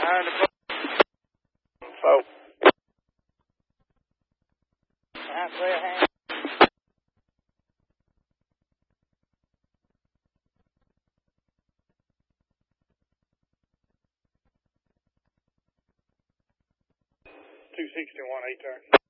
Behind the boat. Folk. Behind the hand. $261 8 turn.